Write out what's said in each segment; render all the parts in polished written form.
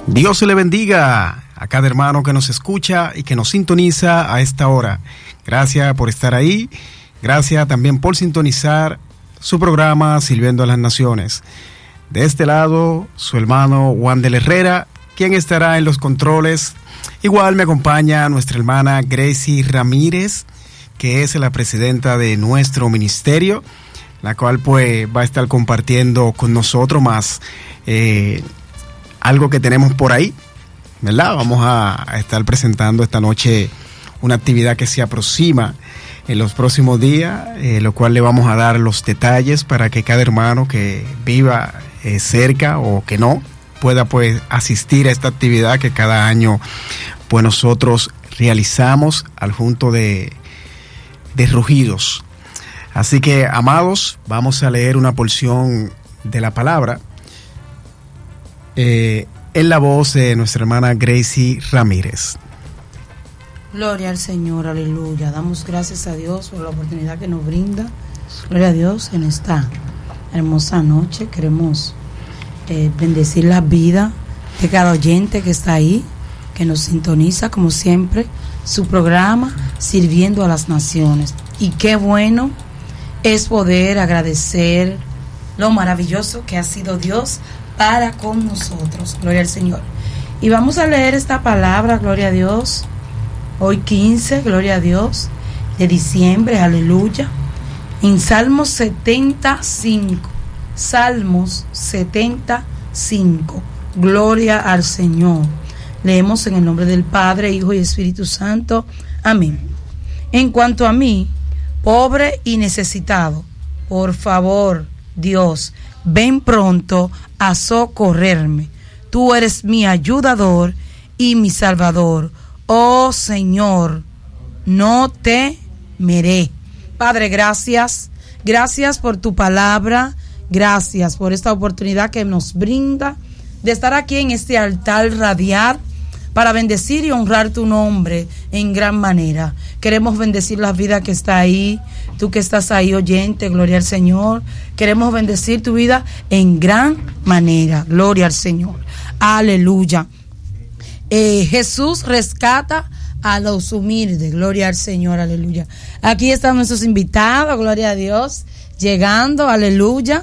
Dios le bendiga a cada hermano que nos escucha y que nos sintoniza a esta hora. Gracias por estar ahí. Gracias también por sintonizar su programa Sirviendo a las Naciones. De este lado, su hermano Wandel Herrera, quien estará en los controles. Igual me acompaña nuestra hermana Gracie Ramírez, que es la presidenta de nuestro ministerio, la cual pues va a estar compartiendo con nosotros más algo que tenemos por ahí, ¿verdad? Vamos a estar presentando esta noche una actividad que se aproxima en los próximos días, lo cual le vamos a dar los detalles para que cada hermano que viva cerca o que no pueda pues asistir a esta actividad que cada año pues nosotros realizamos al junto de Rugidos. Así que, amados, vamos a leer una porción de la palabra en la voz de nuestra hermana Gracie Ramírez. Gloria al Señor, aleluya. Damos gracias a Dios por la oportunidad que nos brinda. Gloria a Dios en esta hermosa noche. Queremos bendecir la vida de cada oyente que está ahí, que nos sintoniza, como siempre, su programa Sirviendo a las Naciones. Y qué bueno es poder agradecer lo maravilloso que ha sido Dios para con nosotros. Gloria al Señor. Y vamos a leer esta palabra, gloria a Dios. Hoy 15, gloria a Dios, de diciembre, aleluya. En Salmos 75. Salmos 75. Gloria al Señor. Leemos en el nombre del Padre, Hijo y Espíritu Santo. Amén. En cuanto a mí, pobre y necesitado, por favor, Dios, ven pronto a socorrerme. Tú eres mi ayudador y mi salvador. Oh Señor, no temeré. Padre, gracias. Gracias por tu palabra. Gracias por esta oportunidad que nos brinda de estar aquí en este altar radial para bendecir y honrar tu nombre en gran manera. Queremos bendecir la vida que está ahí, tú que estás ahí oyente, gloria al Señor. Queremos bendecir tu vida en gran manera, gloria al Señor. Aleluya. Jesús rescata a los humildes, gloria al Señor, aleluya. Aquí están nuestros invitados, gloria a Dios, llegando, aleluya.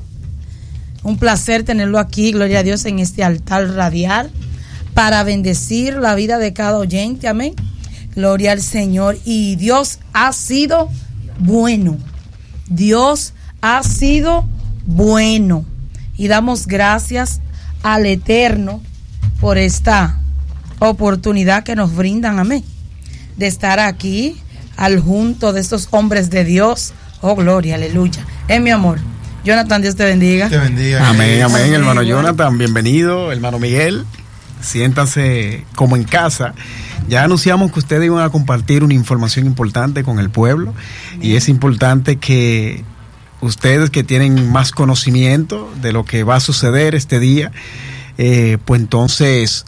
Un placer tenerlo aquí, gloria a Dios, en este altar radial para bendecir la vida de cada oyente, amén. Gloria al Señor. Y Dios ha sido bueno. Dios ha sido bueno. Y damos gracias al Eterno por esta oportunidad que nos brindan, amén, de estar aquí al junto de estos hombres de Dios. Oh, gloria, aleluya. Mi amor. Jonathan, Dios te bendiga. Te bendiga. Amén, amén, hermano Jonathan, bienvenido, hermano Miguel. Siéntanse como en casa. Ya anunciamos que ustedes iban a compartir una información importante con el pueblo. Amén. Y es importante que ustedes que tienen más conocimiento de lo que va a suceder este día, pues entonces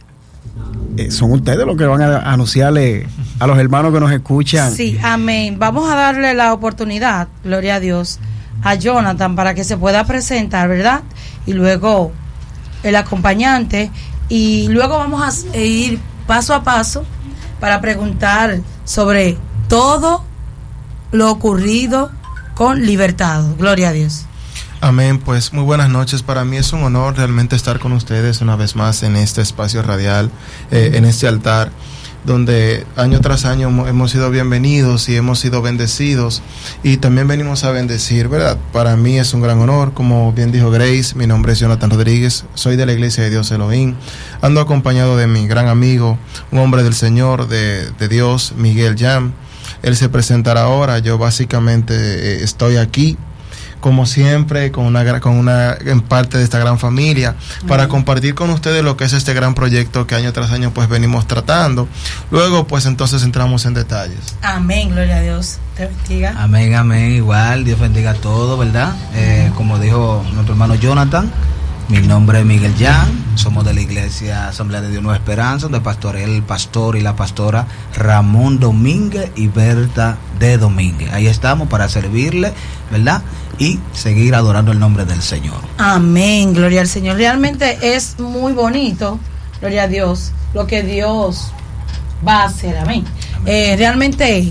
son ustedes los que van a anunciarle a los hermanos que nos escuchan. Sí, amén. Vamos a darle la oportunidad, gloria a Dios, a Jonathan para que se pueda presentar, ¿verdad? Y luego el acompañante, y luego vamos a ir paso a paso para preguntar sobre todo lo ocurrido con Libertado. Gloria a Dios. Amén, pues muy buenas noches. Para mí es un honor realmente estar con ustedes una vez más en este espacio radial, en este altar, donde año tras año hemos sido bienvenidos y hemos sido bendecidos, y también venimos a bendecir, ¿verdad? Para mí es un gran honor, como bien dijo Grace, mi nombre es Jonathan Rodríguez, soy de la Iglesia de Dios Elohim, ando acompañado de mi gran amigo, un hombre del Señor, de Dios, Miguel Jam. Él se presentará ahora. Yo básicamente estoy aquí como siempre, con una en parte de esta gran familia, para compartir con ustedes lo que es este gran proyecto que año tras año pues venimos tratando. Luego pues entonces entramos en detalles. Amén, gloria a Dios. Te bendiga. Amén, amén, igual, Dios bendiga a todos, ¿verdad? Como dijo nuestro hermano Jonathan, mi nombre es Miguel Jan, Somos de la iglesia Asamblea de Dios Nueva Esperanza, donde pastorea el pastor y la pastora Ramón Domínguez y Berta de Domínguez. Ahí estamos para servirle, ¿verdad? Y seguir adorando el nombre del Señor. Amén, gloria al Señor. Realmente es muy bonito, gloria a Dios, lo que Dios va a hacer. Amén. Realmente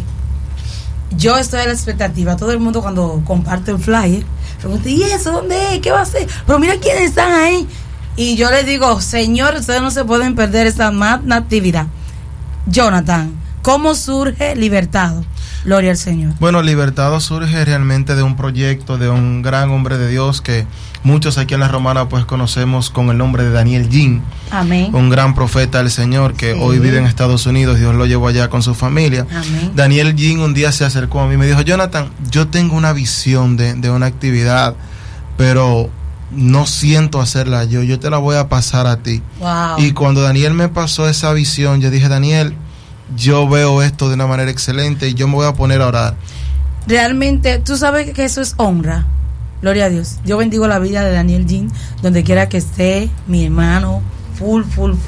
yo estoy a la expectativa. Todo el mundo cuando comparte un flyer pregunta, ¿y eso dónde es? ¿Qué va a hacer? Pero mira quiénes están ahí. Y yo les digo, Señor, ustedes no se pueden perder esta magna actividad. Jonathan, ¿cómo surge Libertado? Gloria al Señor. Bueno, Libertado surge realmente de un proyecto de un gran hombre de Dios que muchos aquí en La Romana pues conocemos con el nombre de Daniel Jean. Amén. Un gran profeta del Señor que hoy vive en Estados Unidos. Dios lo llevó allá con su familia. Amén. Daniel Jean un día se acercó a mí y me dijo, Jonathan, yo tengo una visión de una actividad, pero no siento hacerla yo te la voy a pasar a ti. Wow. Y cuando Daniel me pasó esa visión, yo dije, Daniel, yo veo esto de una manera excelente y yo me voy a poner a orar. Realmente, tú sabes que eso es honra. Gloria a Dios. Yo bendigo la vida de Daniel Jean, donde quiera que esté, mi hermano, full.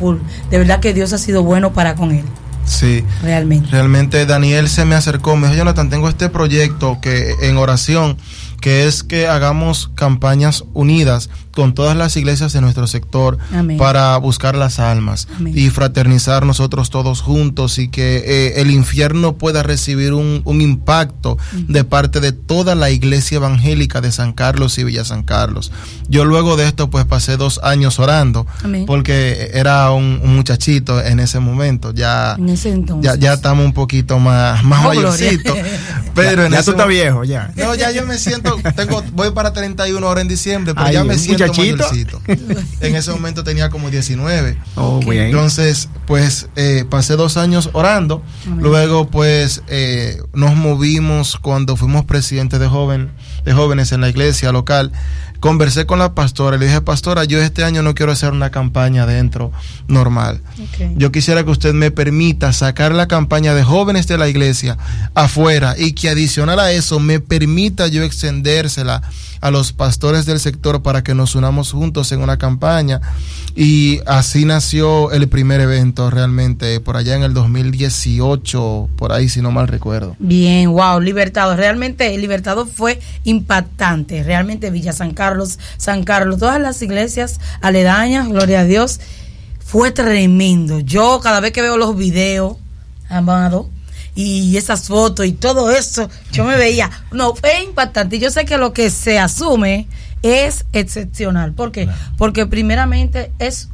De verdad que Dios ha sido bueno para con él. Sí, realmente Daniel se me acercó, me dijo, Jonathan, tengo este proyecto que en oración, que es que hagamos campañas unidas con todas las iglesias de nuestro sector. Amén. Para buscar las almas. Amén. Y fraternizar nosotros todos juntos y que el infierno pueda recibir un impacto de parte de toda la iglesia evangélica de San Carlos y Villa San Carlos. Yo luego de esto pues pasé 2 años orando. Amén. Porque era un muchachito en ese momento, ya estamos un poquito más mayorcito. Pero ya tú estás viejo, ya. No, ya yo me siento, voy para 31 ahora en diciembre, pero ya me siento mayorcito. En ese momento tenía como 19. Bien. Entonces, pues pasé 2 años orando. Amén. Luego, pues nos movimos cuando fuimos presidentes de jóvenes en la iglesia local. Conversé con la pastora y le dije, pastora, yo este año no quiero hacer una campaña adentro normal. Yo quisiera que usted me permita sacar la campaña de jóvenes de la iglesia afuera y que adicional a eso me permita yo extendérsela a los pastores del sector para que nos unamos juntos en una campaña. Y así nació el primer evento realmente por allá en el 2018, por ahí si no mal recuerdo. Bien, wow, Libertado, realmente Libertado fue impactante, realmente Villa San Carlos, todas las iglesias aledañas, gloria a Dios, fue tremendo. Yo cada vez que veo los videos, amado, y esas fotos y todo eso, yo me veía, no, fue impactante. Y yo sé que lo que se asume es excepcional. ¿Por qué? Claro. Porque primeramente es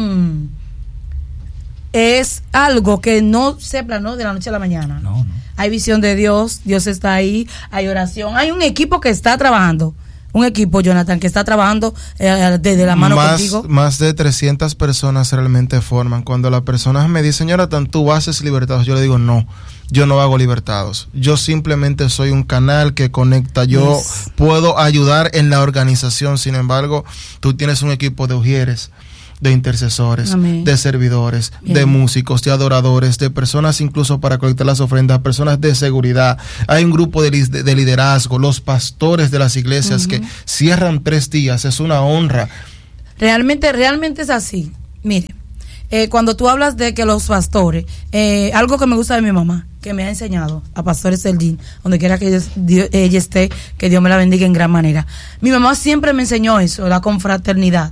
algo que no se planeó de la noche a la mañana. No. Hay visión de Dios, Dios está ahí, hay oración, hay un equipo que está trabajando. Un equipo, Jonathan, que está trabajando desde la mano contigo. Más de 300 personas realmente forman. Cuando las personas me dicen, Jonathan, tú haces Libertados, yo le digo, no, yo no hago Libertados. Yo simplemente soy un canal que conecta. Yo puedo ayudar en la organización. Sin embargo, tú tienes un equipo de ujieres, de intercesores, amén, de servidores, bien, de músicos, de adoradores, de personas incluso para colectar las ofrendas, personas de seguridad. Hay un grupo de liderazgo, los pastores de las iglesias que cierran 3 días, es una honra. Realmente es así. Mire, cuando tú hablas de que los pastores, algo que me gusta de mi mamá, que me ha enseñado a Pastores Celdín, donde quiera que ella esté, que Dios me la bendiga en gran manera. Mi mamá siempre me enseñó eso, la confraternidad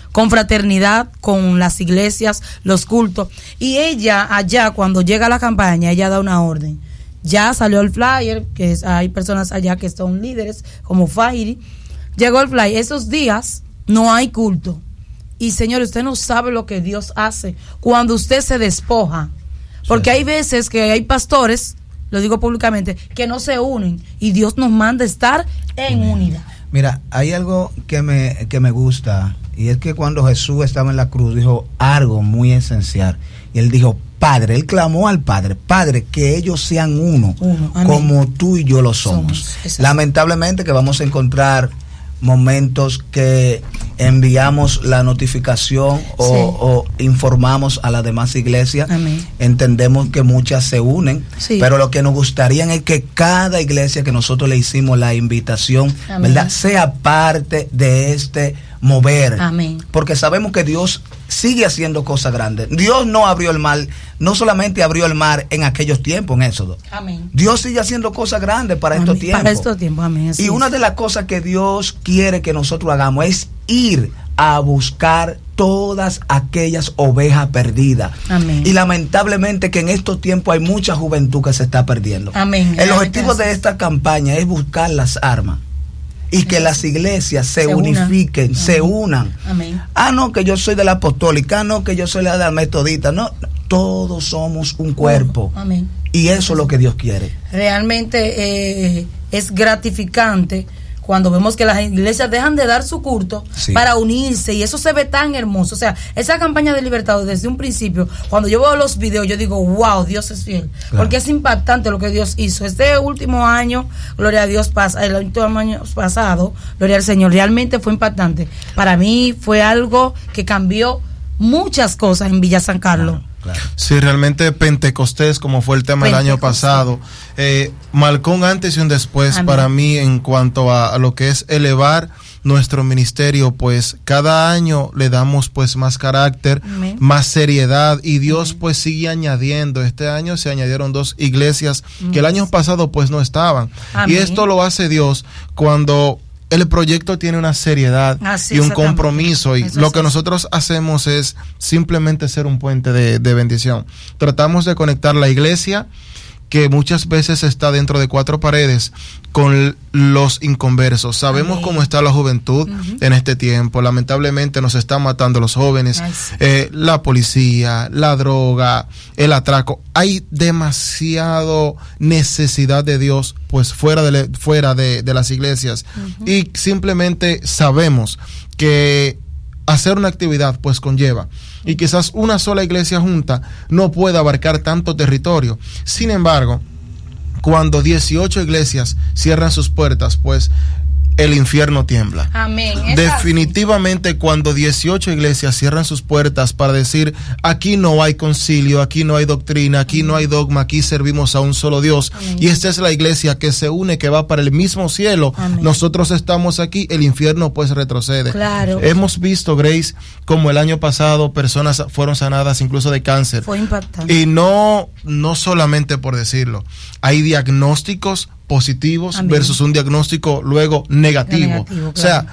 con las iglesias, los cultos. Y ella allá, cuando llega la campaña, ella da una orden. Ya salió el flyer, que hay personas allá que son líderes, como Fairy. Llegó el flyer. Esos días no hay culto. Y señor, usted no sabe lo que Dios hace cuando usted se despoja. Porque hay veces que hay pastores, lo digo públicamente, que no se unen. Y Dios nos manda estar en unidad. Mira, hay algo que me gusta. Y es que cuando Jesús estaba en la cruz dijo algo muy esencial. Y él dijo, Padre, él clamó al Padre, Padre, que ellos sean uno como tú y yo lo somos. Lamentablemente que vamos a encontrar momentos que enviamos la notificación o informamos a las demás iglesias. Amén. Entendemos que muchas se unen, pero lo que nos gustaría es que cada iglesia que nosotros le hicimos la invitación, ¿verdad?, sea parte de este mover. Amén. Porque sabemos que Dios sigue haciendo cosas grandes. Dios no abrió el mar, no solamente abrió el mar en aquellos tiempos, en Éxodo. Amén. Dios sigue haciendo cosas grandes para estos tiempos. Para estos tiempos, amén. Y una de las cosas que Dios quiere que nosotros hagamos es ir a buscar todas aquellas ovejas perdidas. Amén. Y lamentablemente que en estos tiempos hay mucha juventud que se está perdiendo. Amén. El objetivo de esta campaña es buscar las armas y que las iglesias se unifiquen, se unan. Amén. No, que yo soy de la apostólica, no, que yo soy de la metodista, no, todos somos un cuerpo. Amén. Y eso es lo que Dios quiere. Realmente es gratificante cuando vemos que las iglesias dejan de dar su culto para unirse, y eso se ve tan hermoso. O sea, esa campaña de libertad desde un principio, cuando yo veo los videos, yo digo, wow, Dios es fiel, porque es impactante lo que Dios hizo. Este último año, gloria a Dios, el último año pasado, gloria al Señor, realmente fue impactante. Para mí fue algo que cambió muchas cosas en Villa San Carlos. Claro. Sí, realmente Pentecostés, como fue el tema del año pasado, marcó un antes y un después. Amén. Para mí en cuanto a lo que es elevar nuestro ministerio, pues cada año le damos pues más carácter, amén, más seriedad, y Dios, amén, pues sigue añadiendo. Este año se añadieron 2 iglesias que el año pasado pues no estaban. Amén. Y esto lo hace Dios cuando el proyecto tiene una seriedad y un compromiso, y eso lo que nosotros hacemos es simplemente ser un puente de bendición. Tratamos de conectar la iglesia, que muchas veces está dentro de 4 paredes, con los inconversos. Sabemos cómo está la juventud en este tiempo. Lamentablemente nos están matando los jóvenes, la policía, la droga, el atraco. Hay demasiado necesidad de Dios pues fuera de las iglesias, y simplemente sabemos que hacer una actividad pues conlleva, y quizás una sola iglesia junta no pueda abarcar tanto territorio. Sin embargo, cuando 18 iglesias cierran sus puertas, pues el infierno tiembla. Amén. Definitivamente, cuando 18 iglesias cierran sus puertas para decir, aquí no hay concilio, aquí no hay doctrina, aquí no hay dogma, aquí servimos a un solo Dios, amén, y esta es la iglesia que se une, que va para el mismo cielo, amén, nosotros estamos aquí, el infierno pues retrocede. Claro. Hemos visto, Grace, como el año pasado personas fueron sanadas incluso de cáncer. Fue impactante. Y no solamente por decirlo, hay diagnósticos positivos, amén, versus un diagnóstico luego negativo. Claro. O sea,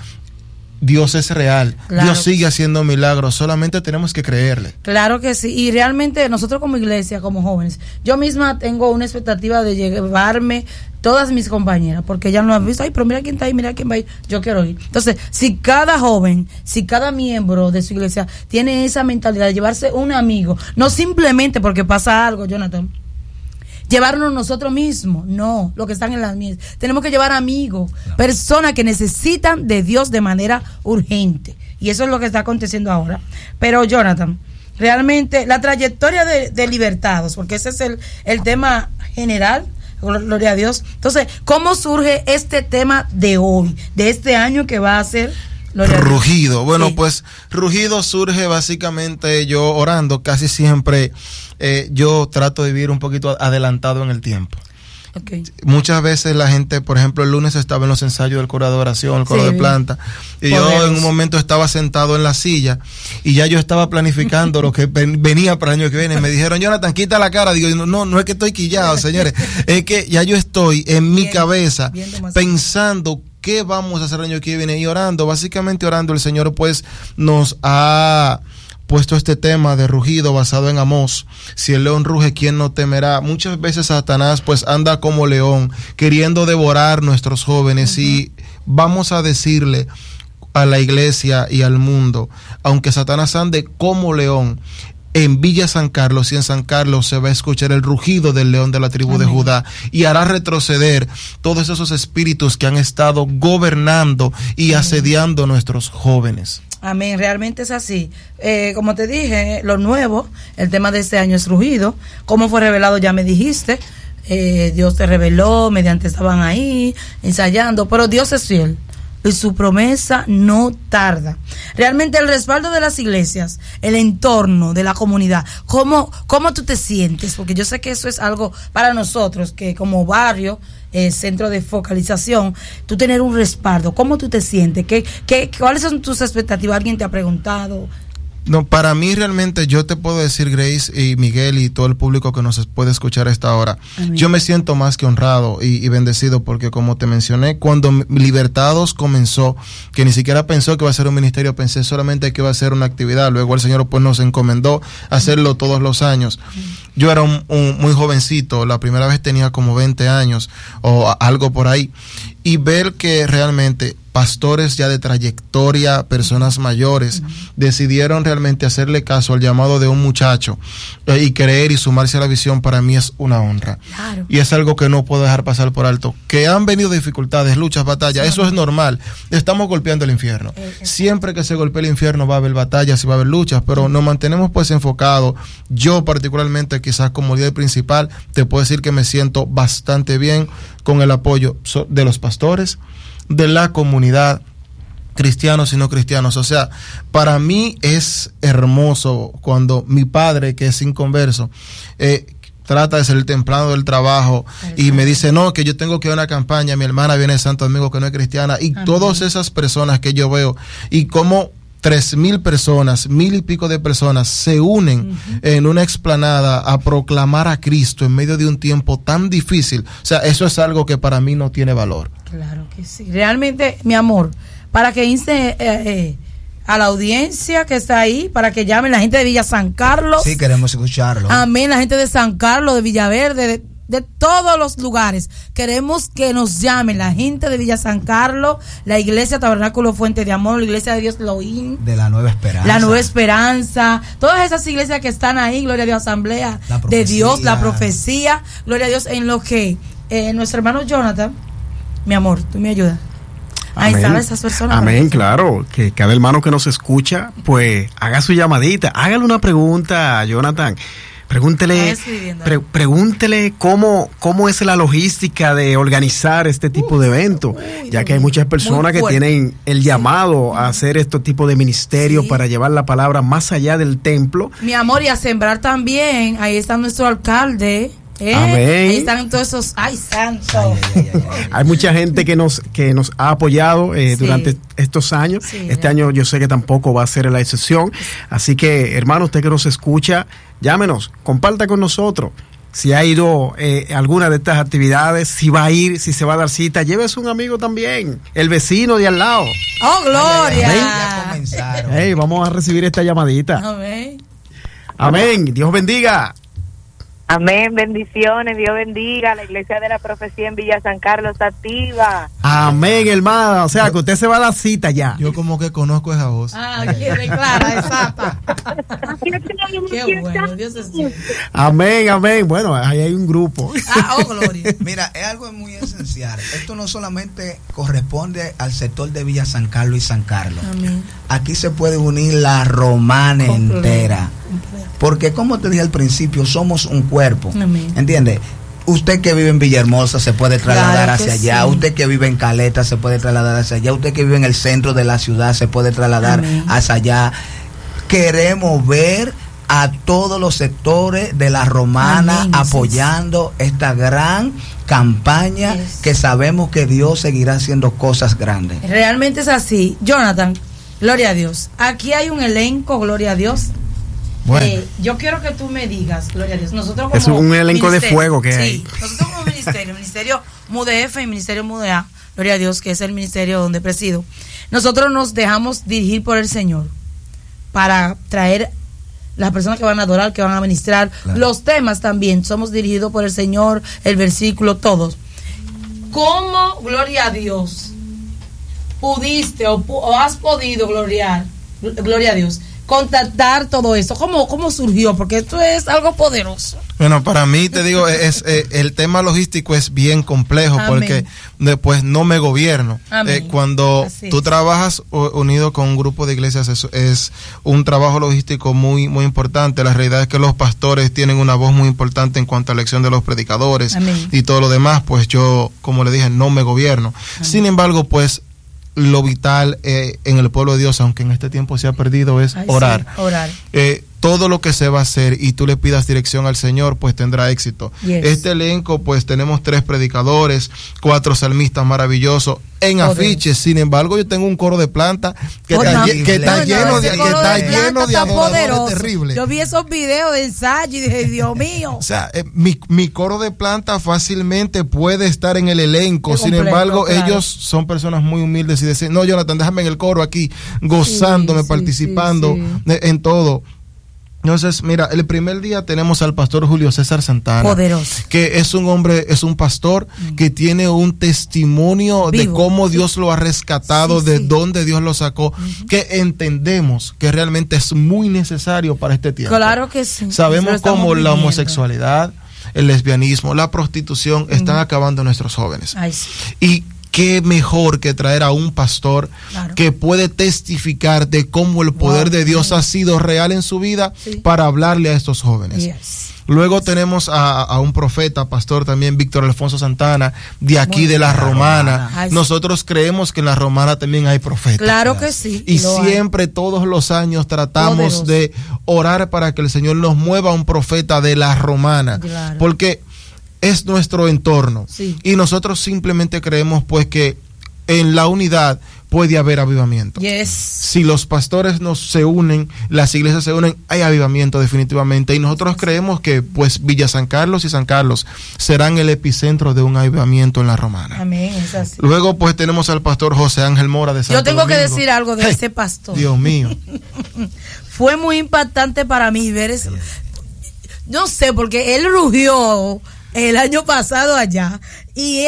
Dios es real, claro, Dios sigue haciendo milagros, solamente tenemos que creerle. Claro que sí, y realmente nosotros como iglesia, como jóvenes, yo misma tengo una expectativa de llevarme todas mis compañeras, porque ya no han visto, ay, pero mira quién está ahí, mira quién va ahí, yo quiero ir. Entonces, si cada joven, si cada miembro de su iglesia tiene esa mentalidad de llevarse un amigo, no simplemente porque pasa algo, Jonathan, llevarnos nosotros mismos, no, los que están en las mies. Tenemos que llevar amigos, personas que necesitan de Dios de manera urgente. Y eso es lo que está aconteciendo ahora. Pero, Jonathan, realmente la trayectoria de Libertados, porque ese es el tema general, gloria a Dios. Entonces, ¿cómo surge este tema de hoy, de este año que va a ser Rugido? Bueno, sí, pues Rugido surge básicamente yo orando. Casi siempre yo trato de vivir un poquito adelantado en el tiempo. Okay. Muchas veces la gente, por ejemplo, el lunes estaba en los ensayos del coro de adoración, el coro de planta, y yo en un momento estaba sentado en la silla y ya yo estaba planificando lo que venía para el año que viene. Me dijeron, Jonathan, quita la cara. Digo, no es que estoy quillado, señores, es que ya yo estoy en mi cabeza pensando qué vamos a hacer el año que viene, y orando, básicamente orando. El Señor pues nos ha puesto este tema de rugido basado en Amós. Si el león ruge, ¿quién no temerá? Muchas veces Satanás pues anda como león queriendo devorar nuestros jóvenes, y vamos a decirle a la iglesia y al mundo, aunque Satanás ande como león, en Villa San Carlos y en San Carlos se va a escuchar el rugido del león de la tribu de Judá, y hará retroceder todos esos espíritus que han estado gobernando y asediando a nuestros jóvenes. Amén, realmente es así. Como te dije, lo nuevo, el tema de este año es rugido. ¿Cómo fue revelado? Ya me dijiste. Dios te reveló, mediante estaban ahí ensayando, pero Dios es fiel y su promesa no tarda. Realmente el respaldo de las iglesias, el entorno de la comunidad, ¿cómo tú te sientes? Porque yo sé que eso es algo para nosotros, que como barrio, centro de focalización, tú tener un respaldo. ¿Cómo tú te sientes? ¿Cuáles son tus expectativas? ¿Alguien te ha preguntado? No, para mí realmente yo te puedo decir, Grace y Miguel y todo el público que nos puede escuchar a esta hora, amén, yo me siento más que honrado y bendecido porque, como te mencioné, cuando Libertados comenzó, que ni siquiera pensó que iba a ser un ministerio, pensé solamente que iba a ser una actividad, luego el Señor pues nos encomendó hacerlo todos los años. Yo era muy jovencito, la primera vez tenía como 20 años o algo por ahí, y ver que realmente pastores ya de trayectoria, personas mayores, decidieron realmente hacerle caso al llamado de un muchacho y creer y sumarse a la visión, para mí es una honra. Claro. Y es algo que no puedo dejar pasar por alto. Que han venido dificultades, luchas, batallas, eso es normal. Estamos golpeando el infierno. Siempre que se golpea el infierno va a haber batallas y va a haber luchas, pero nos mantenemos pues enfocados. Yo particularmente, quizás como líder principal, te puedo decir que me siento bastante bien con el apoyo de los pastores, de la comunidad, cristianos y no cristianos. O sea, para mí es hermoso cuando mi padre, que es inconverso, trata de ser el temprano del trabajo y me dice, no, que yo tengo que ir a una campaña, mi hermana viene de Santo Domingo que no es cristiana, y todas esas personas que yo veo, y como 3,000 personas, 1,000 y pico de personas se unen en una explanada a proclamar a Cristo en medio de un tiempo tan difícil. O sea, eso es algo que para mí no tiene valor. Claro que sí. Realmente, mi amor, para que inste a la audiencia que está ahí, para que llamen la gente de Villa San Carlos. Sí, queremos escucharlo. Amén, la gente de San Carlos, de Villaverde, de todos los lugares. Queremos que nos llamen la gente de Villa San Carlos, la Iglesia Tabernáculo Fuente de Amor, la Iglesia de Dios Elohim, de la Nueva Esperanza, la Nueva Esperanza, todas esas iglesias que están ahí, gloria a Dios, Asamblea de Dios, la profecía, gloria a Dios, en lo que nuestro hermano Jonathan, mi amor, tú me ayudas a instalar a esas personas. Amén, claro, que cada hermano que nos escucha, pues haga su llamadita, hágale una pregunta a Jonathan. Pregúntele cómo es la logística de organizar este tipo de evento, ya que hay muchas personas que tienen el llamado a hacer este tipo de ministerio para llevar la palabra más allá del templo. Mi amor, y a sembrar también. Ahí está nuestro alcalde. Amén. Ahí están todos esos, ay santo. Hay mucha gente que nos ha apoyado durante estos años. Este año yo sé que tampoco va a ser la excepción. Así que, hermano, usted que nos escucha, llámenos, comparta con nosotros. Si ha ido a alguna de estas actividades, si va a ir, si se va a dar cita, llévese un amigo también, el vecino de al lado. ¡Oh, gloria! Ya comenzaron. Hey, vamos a recibir esta llamadita. Amén. Amén. Dios bendiga. Amén, bendiciones, Dios bendiga, la Iglesia de la Profecía en Villa San Carlos activa. Amén, hermana, o sea que usted se va a la cita ya. Yo como que conozco esa voz. Qué clara, exacta. Qué bueno, Dios es bueno. Amén, amén, bueno, ahí hay un grupo. Gloria. Mira, es algo muy esencial. Esto no solamente corresponde al sector de Villa San Carlos y San Carlos. Amén. Aquí se puede unir la romana entera. Porque como te dije al principio, somos un cuerpo. Amén. ¿Entiendes? Usted que vive en Villahermosa se puede trasladar hacia allá. Usted que vive en Caleta se puede trasladar hacia allá. Usted que vive en el centro de la ciudad se puede trasladar hacia allá. Queremos ver a todos los sectores de la romana apoyando esta gran campaña que sabemos que Dios seguirá haciendo cosas grandes. Realmente es así. Jonathan, gloria a Dios. Aquí hay un elenco, gloria a Dios. Bueno. Yo quiero que tú me digas, gloria a Dios, nosotros como es un elenco de fuego que hay. Nosotros como ministerio MUDEF y ministerio MUDEA, gloria a Dios, que es el ministerio donde presido, nosotros nos dejamos dirigir por el Señor para traer las personas que van a adorar, que van a ministrar, los temas también, somos dirigidos por el Señor, el versículo, todos. ¿Cómo, gloria a Dios, pudiste o has podido, gloria a Dios, contactar todo eso? ¿Cómo surgió? Porque esto es algo poderoso. Bueno, para mí, te digo, el tema logístico es bien complejo. Amén. Porque después no me gobierno. Cuando tú trabajas unido con un grupo de iglesias, es un trabajo logístico muy, muy importante. La realidad es que los pastores tienen una voz muy importante en cuanto a la elección de los predicadores. Amén. Y todo lo demás, pues yo, como le dije, no me gobierno. Amén. Sin embargo, pues lo vital en el pueblo de Dios, aunque en este tiempo se ha perdido, es orar. Sí, orar. todo lo que se va a hacer y tú le pidas dirección al Señor, pues tendrá éxito. Yes. Este elenco, pues tenemos 3 predicadores, 4 salmistas maravillosos en afiches. Sin embargo, yo tengo un coro de planta que está lleno de adoradores terribles. Yo vi esos videos de ensayo y dije, Dios mío. O sea, mi coro de planta fácilmente puede estar en el elenco. Sin embargo, ellos son personas muy humildes y dicen, no, Jonathan, déjame en el coro aquí, gozándome, participando en todo. Entonces, mira, el primer día tenemos al pastor Julio César Santana, poderoso, que es un hombre, es un pastor que tiene un testimonio vivo, de cómo Dios lo ha rescatado, de dónde Dios lo sacó, que entendemos que realmente es muy necesario para este tiempo. Claro que sí. Sabemos cómo la homosexualidad, el lesbianismo, la prostitución están acabando a nuestros jóvenes. Ay, sí. Y qué mejor que traer a un pastor que puede testificar de cómo el poder de Dios ha sido real en su vida para hablarle a estos jóvenes. Luego tenemos a un profeta, pastor también, Víctor Alfonso Santana, de aquí de la Romana. Nosotros creemos que en la Romana también hay profetas. Claro que sí. Y siempre, todos los años, tratamos de orar para que el Señor nos mueva a un profeta de la Romana. Claro. Porque es nuestro entorno. Y nosotros simplemente creemos pues que en la unidad puede haber avivamiento. Si los pastores se unen, las iglesias se unen, hay avivamiento definitivamente. Y nosotros creemos que pues Villa San Carlos y San Carlos serán el epicentro de un avivamiento en la Romana. Amén, es así. Luego pues tenemos al pastor José Ángel Mora de Santo Yo tengo Domingo. que decir algo de ese pastor. Dios mío. Fue muy impactante para mí ver eso. No sé, porque él rugió el año pasado allá, y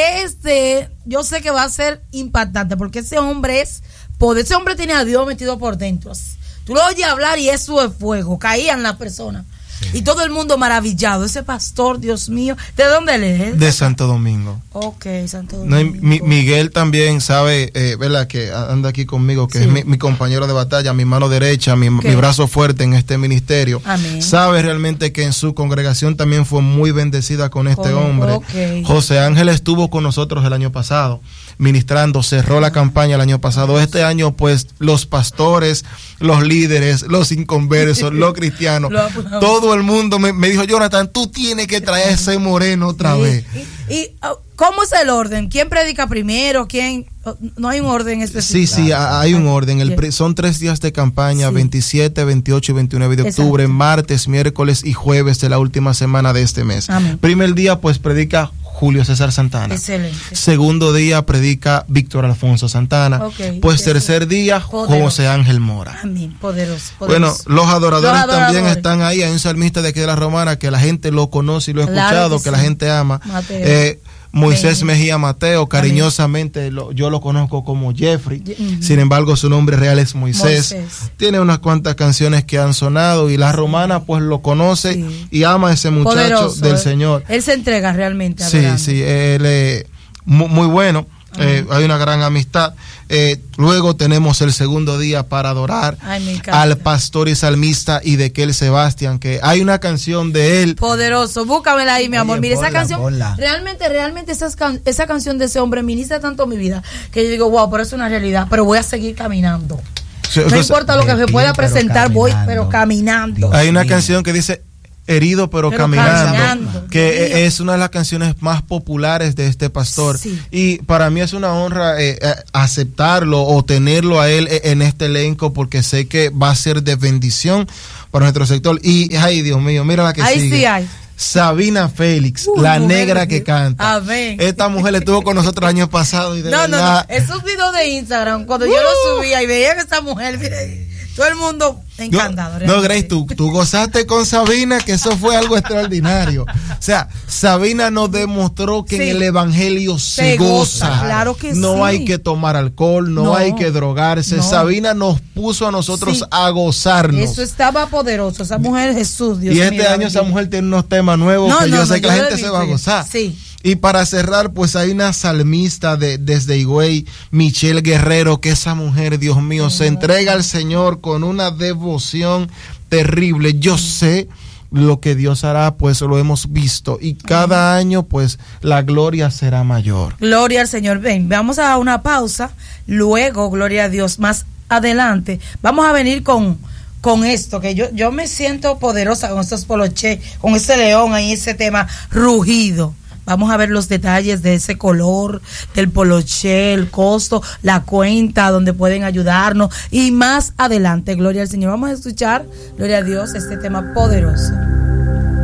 yo sé que va a ser impactante, porque ese hombre tiene a Dios metido por dentro. Tú lo oyes hablar y eso es fuego, caían las personas. Y todo el mundo maravillado. Ese pastor, Dios mío, ¿de dónde él es? De Santo Domingo. Ok, Santo Domingo. Miguel también sabe, ¿verdad? Que anda aquí conmigo, que es mi compañero de batalla, mi mano derecha, mi brazo fuerte en este ministerio. Amén. Sabe realmente que en su congregación también fue muy bendecida con este hombre. José Ángel estuvo con nosotros el año pasado ministrando, cerró la campaña el año pasado. Este año pues los pastores, los líderes, los inconversos, los cristianos, todo el mundo me dijo, Jonathan, tú tienes que traer ese moreno otra vez. ¿Y cómo es el orden? ¿Quién predica primero? ¿Quién? No hay un orden específico. Sí, hay un orden. Son 3 días de campaña, 27, 28 y 29 de octubre, martes, miércoles y jueves de la última semana de este mes. Amén. Primer día pues predica Julio César Santana. Excelente. Segundo día predica Víctor Alfonso Santana. Pues tercer día José Ángel Mora. Amén. Poderoso. Bueno, los adoradores también están ahí. Hay un salmista de aquí de la Romana que la gente lo conoce y lo ha escuchado, que la gente ama. Moisés Mejía Mateo, cariñosamente yo lo conozco como Jeffrey, sin embargo su nombre real es Moisés. Tiene unas cuantas canciones que han sonado y la Romana pues lo conoce y ama a ese muchacho poderoso, del Señor. Él se entrega realmente a Sí, él es muy bueno. Hay una gran amistad. Luego tenemos el segundo día para adorar al pastor y salmista Idequiel Sebastián, que hay una canción de él. Poderoso, búscamela ahí, mi amor. Mira, esa canción, realmente esa canción de ese hombre ministra tanto mi vida, que yo digo, wow, pero es una realidad, pero voy a seguir caminando. No importa lo que se pueda presentar, voy, pero caminando. Hay una canción que dice Herido pero caminando, que es una de las canciones más populares de este pastor, y para mí es una honra aceptarlo o tenerlo a él en este elenco, porque sé que va a ser de bendición para nuestro sector. Y ay, Dios mío, mira la que sigue. Sí hay. Sabina Félix, la negra que canta. Amén. Esta mujer estuvo con nosotros el año pasado y de verdad. Esos videos de Instagram, cuando yo los subía y veía que esta mujer, todo el mundo encantado. No, Grace, tú gozaste con Sabina, que eso fue algo extraordinario. O sea, Sabina nos demostró que en el evangelio se goza. Claro que no hay que tomar alcohol, no hay que drogarse. Sabina nos puso a nosotros a gozarnos. Eso estaba poderoso. Esa mujer, Jesús, Dios mío. Y este año esa mujer tiene unos temas nuevos que yo sé que la gente se va a gozar. Sí. Y para cerrar, pues hay una salmista desde Higüey, Michelle Guerrero, que esa mujer, Dios mío, se entrega al Señor con una devoción terrible. Yo sé lo que Dios hará, pues lo hemos visto. Y cada año, pues, la gloria será mayor. Gloria al Señor. Ven, vamos a una pausa. Luego, gloria a Dios, más adelante, vamos a venir con con esto, que yo me siento poderosa con estos poloché, con ese león ahí, ese tema rugido. Vamos a ver los detalles de ese color, del poloché, el costo, la cuenta donde pueden ayudarnos y más adelante, gloria al Señor. Vamos a escuchar, gloria a Dios, este tema poderoso.